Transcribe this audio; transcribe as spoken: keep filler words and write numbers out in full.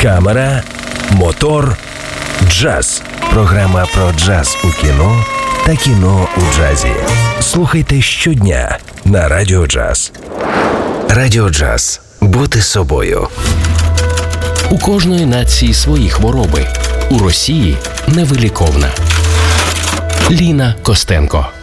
камера, мотор, джаз. Програма про джаз у кіно та кіно у джазі. Слухайте щодня на Радіо Джаз. Радіо Джаз. Бути собою. У кожної нації свої хвороби. У Росії невиліковна. Ліна Костенко.